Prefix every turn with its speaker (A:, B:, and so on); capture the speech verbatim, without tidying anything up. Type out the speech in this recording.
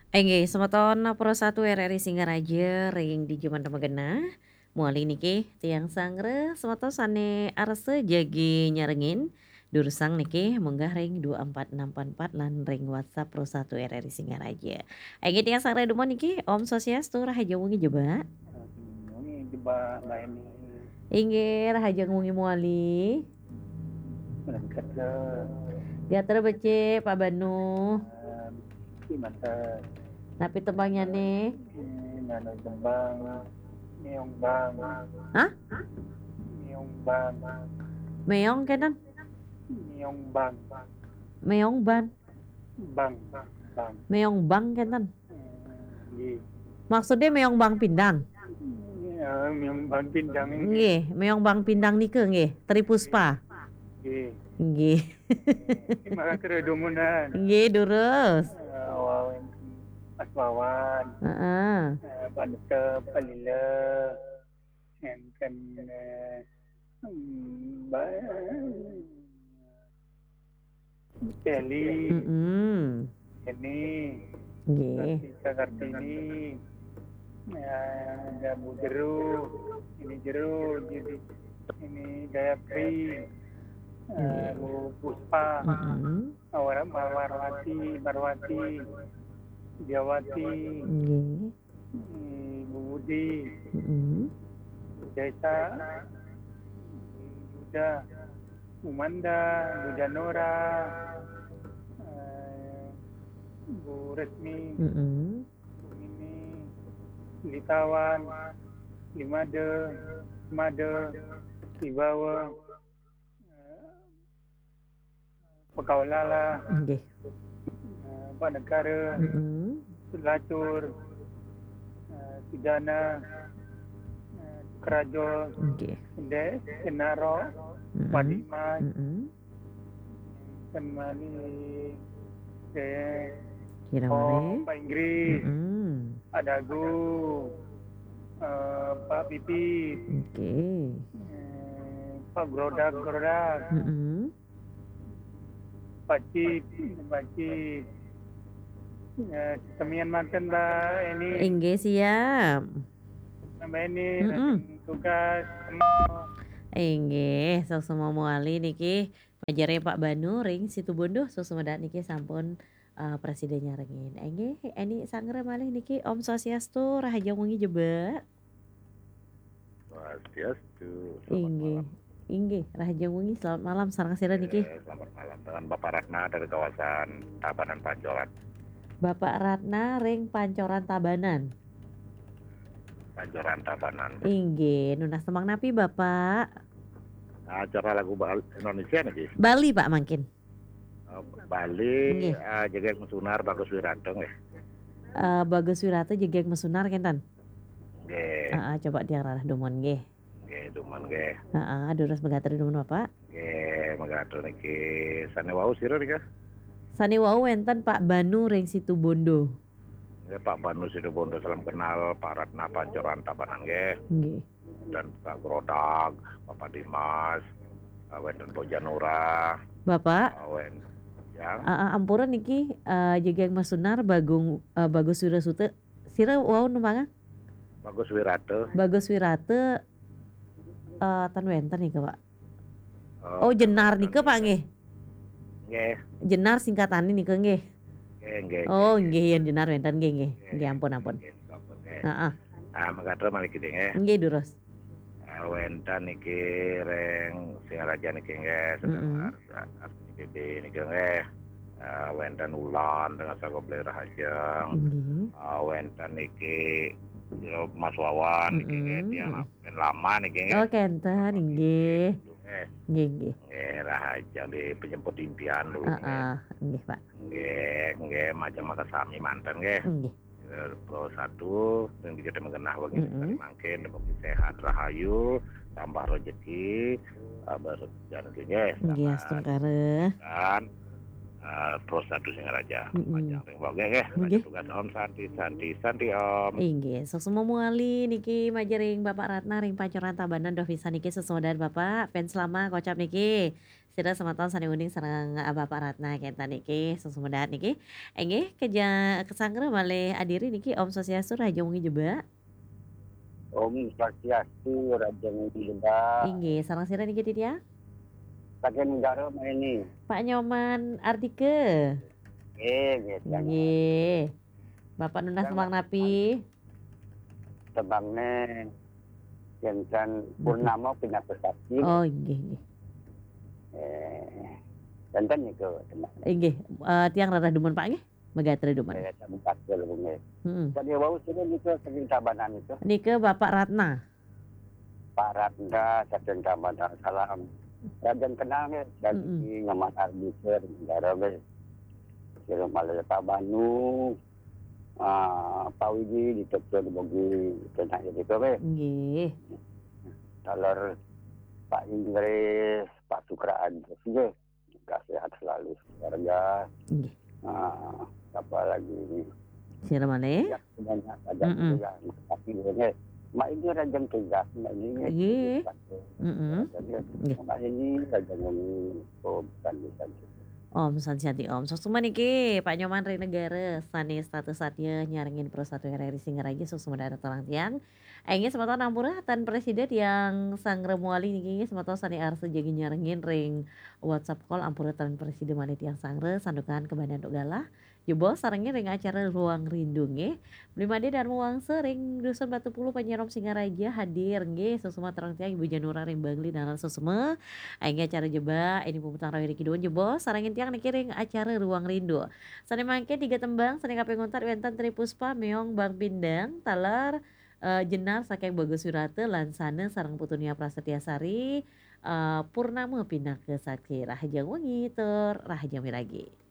A: Enggih, semeton Pro satu R R I Singaraja ring di Juman Damagena, moali niki tiyang sangre semeton sane arese jagi nyarengin, dursang niki munggah ring dua empat enam empat empat lan ring WhatsApp Pro satu R R I Singaraja. Enggih tiyang sangre dumon niki Om Swastiastu, rahaja wengi jeba.
B: Ini jeba Mbak Eni.
A: Inggih, rahaja wengi moali.
B: Bulan kerja.
A: Diatur bece Pak Banu.
B: Di mata.
A: Napi tembangnya nih?
B: Nano tembang. Meong bang.
A: Hah?
B: Meong bang.
A: Meong kenan?
B: Meong bang.
A: Meong ban?
B: Bang. Bang.
A: Meong bang kenan?
B: Nggih.
A: Maksudnya meong bang pindang?
B: Ya, meong bang pindang.
A: Nggih, meong bang pindang nike nggih, Tri Puspa.
B: Nggih.
A: Nggih.
B: Maka keredumunan.
A: Nggih, durus.
B: Wawan Aswawan.
A: Heeh.
B: Panete palila. Enten Mbak Kelly.
A: Mhm.
B: Ini.
A: Nggih.
B: Kartika Kartini. Ya, ada Bu Jeru. Ini Jeru, jadi ini Gayatri. Uh, Bu Puspa.
A: Mhm.
B: Awara Marwati, Marwati. Diawati.
A: Nggih.
B: Bu Budi.
A: Mhm.
B: Desa. Yuda. Umanda, Bu Janora. Uh, Bu Resmi.
A: Mhm.
B: Ini Litawan, Limade, Made, Ibawa, Pekaulala,
A: Nggih.
B: Pak Negara,
A: Mhm.
B: Lacur, Pidana, Kerajo,
A: Nggih.
B: Inde, Senaro,
A: Mhm.
B: Padimas,
A: Mhm.
B: Kenmani, eh,
A: Kira
B: Oh,
A: mare?
B: Pak Inggris,
A: Mhm.
B: Adagu, uh, Pak Pipit,
A: Oke.
B: eh, Pak Grodak, Grodak,
A: Mhm.
B: Pak Cip, Pak Cip, eh, Semian makan Mbak ini,
A: Inggih, siap.
B: Mbak ini,
A: Mhm.
B: tugas,
A: Inggih, sok semua moali niki pajare Pak Banu ring Situbondo sok semedak niki sampun uh, presiden nyarengin. Inggih, eni sangre malih niki Om Swastiastu, rahaja wengi jeba.
C: Swastiastu.
A: Inggih. Inggih, rahaja wengi selamat malam sareng sira niki.
C: Eh, selamat malam dengan Bapak Ratna dari kawasan Tabanan Pancoran.
A: Bapak Ratna ring Pancoran Tabanan.
C: Pancoran Tabanan.
A: Inggih, nunas temang napi Bapak?
C: Acara lagu Bali Indonesia nih.
A: Bali Pak mangkin.
C: Uh, Bali,
A: Nggih.
C: uh, Jegek Mesunar Bagus Wiranto nggih.
A: Uh, Bagus Wirata jegek mesunar kentan.
C: Nggih.
A: Heeh, coba diarah dumon nggih.
C: Nggih, duman nggih.
A: Heeh, durus begatur dumon Bapak.
C: Nggih, magatur niki sane wau sira nika.
A: Sane wau wenten Pak Banu ring Situbondo.
C: Nggih, Pak Banu Situbondo salam kenal Pak Ratna Pancoran Tabanan nggih.
A: Nggih.
C: Dan Pak Grodag, Bapak Dimas, awen dan Bojanura.
A: Bapak?
C: Awen. Ya.
A: Uh, ampura niki uh, jegek mesunar Bagung uh, Bagus Wirasute. Sira wau numpangan?
C: Bagus Wirate.
A: Bagus Wirate uh, tan wenten nika Pak.
C: Oh,
A: Oh, jenar nika Pak nggih.
C: Nggih.
A: Jenar singkatane nika nggih.
C: Nggih, nggih.
A: Oh, nggih yen jenar wenten nggih nggih. Nggih ampun ampun.
C: Heeh. Ah, makaten malih gede nggih.
A: Nggih durus.
C: Wenten iki reng Singaraja niki nggih
A: Heeh.
C: Arti B B niki nggih. Uh, wenten ulan dengan sago beli rahajeng.
A: Nggih.
C: Uh, wenten niki yo Mas Wawan niki nggih
A: Mm-mm.
C: tiang lama niki nggih.
A: Oh, kenten nggih. Nggih nggih.
C: Nggih rahajeng di penjemput impian dulu nggih.
A: Heeh, nggih Pak.
C: Nggih, nggih macam maka sami manten nggih.
A: Nggih.
C: Pro satu dan kita mengenah bagi
A: Mm-mm.
C: makin bagi sehat rahayu tambah rezeki tambah jangan nggih
A: Nggih astungkare.
C: dan uh, Pro satu Singaraja
A: Mm-mm.
C: panjang ring boge nggih
A: Nggih.
C: tugas Om Santi Santi Santi Om.
A: Inggih, sok semua moali niki majering Bapak Ratna ring Pancoran Tabanan Dovisa niki sesuadan Bapak fans lama kocap niki. Sira semeton sani uning sareng ah, Bapak Ratna kenta niki susumedaan niki. Enggih keja kesangre malih adiri niki Om Swastiastu raja wengi jeba.
D: Om Swastiastu, Raja Wengi Jeba,
A: Inggih sareng sira niki Ditya.
D: Pakai negara ini.
A: Pak Nyoman Ardike.
D: Eh, gitu.
A: Inggih. Bapak Nunah Semang Napi.
D: Tebangnya Jensan Purnama Pindah Pesakti.
A: Oh inggih inggih.
D: Eh, Jensan itu tenang.
A: Inggih, eh, tiang rarah dumun Pak nggih? Megatre dumun.
D: Saya tak pasal bunga.
A: Heeh.
D: Tadi bau sudah itu sering tabanan itu.
A: Nike Bapak Ratna.
D: Pak Ratna, sering tabanan salam. Dan kenal ya, dan
A: Mm-mm.
D: di Nyaman Arbiter, negara be. Kira Malaya Pak Banu, ah, Pak Widi di Tokyo di Bogi, kena itu be.
A: Nggih.
D: Talar Pak Inggris, Pak Sukraan, juga sehat selalu keluarga.
A: Nggih.
D: Ah, apa lagi?
A: Sira malih?
D: Ya, banyak ada
A: Mm-mm.
D: juga. Tapi ini, mak ini rajang tugas, mak ini.
A: Nggih. Heeh.
D: Jadi,
A: Nggih.
D: mak ini rajang ini, oh, bukan bisa.
A: Om Sanjati Om. Sosuma niki Pak Nyoman Ri Negara sani status satya nyarengin Pro satu R R I Singaraja sosuma daerah Torang Tiang. Aingnya semeton ampura tan presiden yang sangre muali niki semeton sani arsa jadi nyarengin ring WhatsApp call ampura tan presiden malih tiang sangre sandukan kebadan galah. Jebol sarengnya ring acara ruang rindu nggih. Blimade dan muang sering dusun Batu Puluh Panyerom Singaraja hadir nggih sosuma Torang Tiang Ibu Janura ring Bangli dan sosuma aingnya acara jeba ini pemutang rawi Riki Duun jebol sarengin tiang nikiring acara ruang rindu. Sane mangke tiga tembang sane kape nguntar wenten Tri Puspa meong Bang Pindang talar eh, jenar saking bagus surate lan sana sareng putunia Prasetya Sari eh, Purnama pindah ke Sakti Rahaja Wengi tur Rahaja Miragi.